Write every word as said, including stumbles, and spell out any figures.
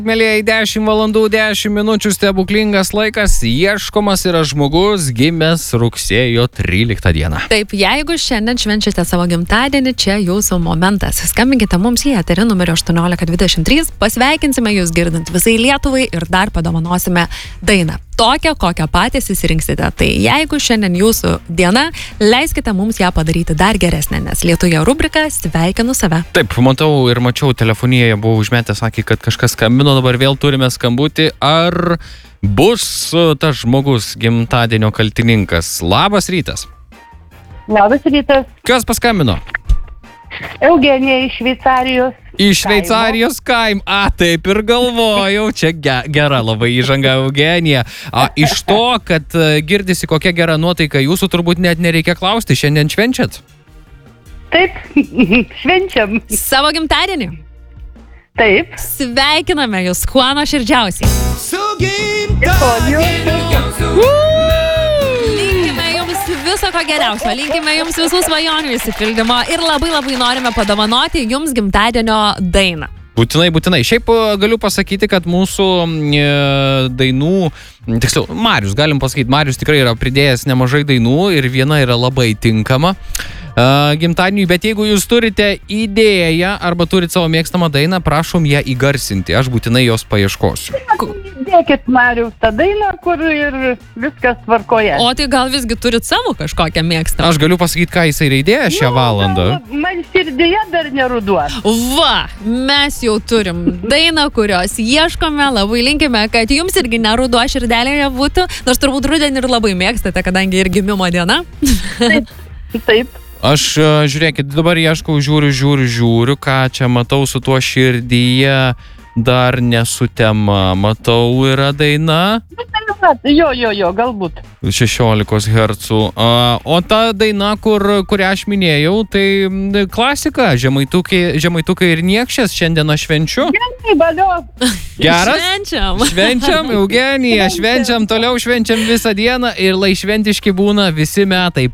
Mėlėjai, dešimt valandų dešimt minučių stebuklingas laikas, ieškomas yra žmogus gimęs rugsėjo tryliktą dieną. Taip, jeigu šiandien švenčiate savo gimtadienį, čia jūsų momentas. Skambinkite mums į eterį numeriu aštuoniolika dvidešimt trys, pasveikinsime jūs girdint visai Lietuvai ir dar padovanosime dainą. Tokią, kokią patys įsirinksite. Tai jeigu šiandien jūsų diena, leiskite mums ją padaryti dar geresnę, nes Lietuvoje rubrika Sveikinu save. Taip, matau ir mačiau telefonijoje, buvau užmetę, sakė, kad kažkas skambino, dabar vėl turime skambutį. Ar bus tas žmogus gimtadienio kaltininkas? Labas rytas. Labas rytas. Kas paskambino? Eugenija iš Šveicarijos. Iš Šveicarijos kaim. A, taip ir galvojau. Čia ge, gera labai įžanga, Eugenija. A, iš to, kad girdisi kokia gera nuotaika, jūsų turbūt net nereikia klausti. Šiandien švenčiat? Taip, švenčiam. Savo gimtadienį? Taip. Sveikiname jūs kuo nuoširdžiausiai. Su gimtadieniu. Viso ko geriausio. Linkime jums visų svajonių išsipildymo ir labai labai norime padovanoti jums gimtadienio dainą. Būtinai, būtinai. Šiaip galiu pasakyti, kad mūsų e, dainų, tiksliau, Marius, galim pasakyti, Marius tikrai yra pridėjęs nemažai dainų ir viena yra labai tinkama e, gimtadieniui, bet jeigu jūs turite idėją arba turite savo mėgstamą dainą, prašom ją įgarsinti, aš būtinai jos paieškosiu. Dėkit Marius tą dainą, kur ir viskas tvarkoje. O tai gal visgi turit savo kažkokią mėgstamą? Aš galiu pasakyti, ką jisai yra įdėjęs šią Nu, valandą. gal Man širdyje dar neruduo. Va, mes jau turim dainą, kurios ieškome, labai linkime, kad jums irgi neruduo širdelėje būtų, nors turbūt rudenį ir labai mėgstate, kadangi ir gimimo diena. Taip, taip. Aš, žiūrėkit, dabar ieškau, žiūriu, žiūriu, žiūriu, ką čia matau su tuo širdyje, dar nesutema, matau, yra daina. Jo, jo, jo, galbūt. šešiolikos hercų. O ta daina, kur, kurią aš minėjau, tai klasika, žemaitukai, žemaitukai ir niekšės, šiandien aš švenčiu. Gerai, balio. Geras? Švenčiam. Švenčiam, Eugenija, švenčiam, toliau švenčiam visą dieną ir lai šventiški būna visi metai.